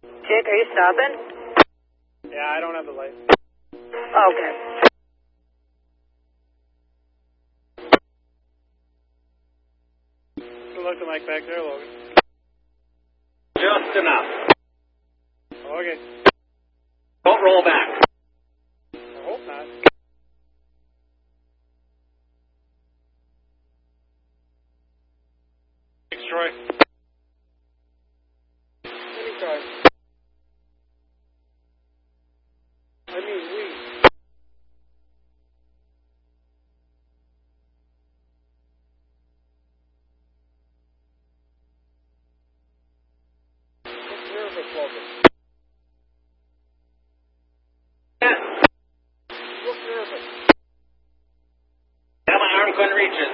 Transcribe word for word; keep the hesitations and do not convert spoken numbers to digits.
Jake, are you stopping? Yeah, I don't have the light. Okay. Look the mic back there, Logan. Just enough. Okay. Don't roll back. I hope not. Thanks, Troy. Anytime. I mean, we. Look nervous, Logan. Yeah. Look nervous. Yeah, my arm couldn't reach it.